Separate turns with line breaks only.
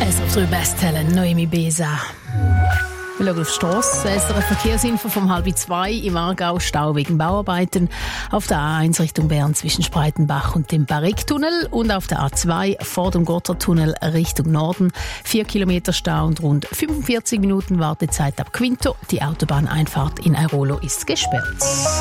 auf 3 Bestellen, Noemi Besa. Wir schauen auf die Strasse. Es ist eine Verkehrsinfo vom 1:30 im Aargau. Stau wegen Bauarbeiten. Auf der A1 Richtung Bern zwischen Spreitenbach und dem Barrique-Tunnel. Und auf der A2 vor dem Gotthardtunnel Richtung Norden. 4 Kilometer Stau und rund 45 Minuten Wartezeit ab Quinto. Die Autobahneinfahrt in Airolo ist gesperrt.